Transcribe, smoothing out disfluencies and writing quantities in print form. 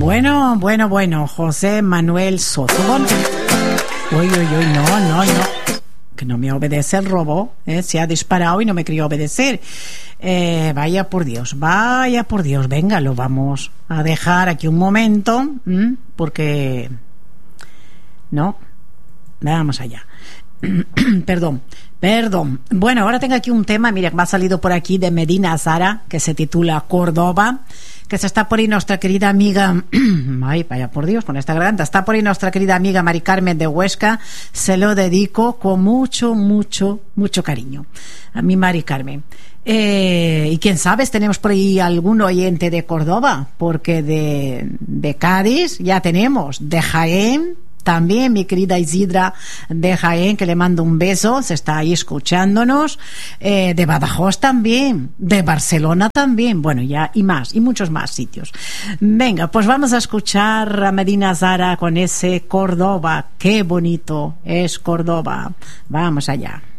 Bueno, José Manuel Soto. Uy, no. Que no me obedece el robot, se ha disparado y no me quería obedecer. Vaya por Dios, venga, lo vamos a dejar aquí un momento, porque no, vamos allá. Perdón. Bueno, ahora tengo aquí un tema, mira, me ha salido por aquí de Medina Zara, que se titula Córdoba, que se está por ahí nuestra querida amiga, ay, vaya por Dios, con esta garganta, está por ahí nuestra querida amiga Mari Carmen de Huesca, se lo dedico con mucho cariño a mi Mari Carmen. Y quién sabe, tenemos por ahí algún oyente de Córdoba, porque de Cádiz ya tenemos, de Jaén también, mi querida Isidra de Jaén, que le mando un beso, se está ahí escuchándonos, de Badajoz también, de Barcelona también, bueno, ya y muchos más sitios. Venga, pues vamos a escuchar a Medina Zara con ese Córdoba. Qué bonito es Córdoba. Vamos allá.